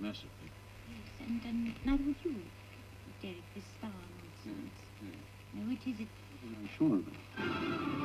massively. Yes, and now with you, Derek, this star nonsense. Yes. Now, which is it? I'm sure of it.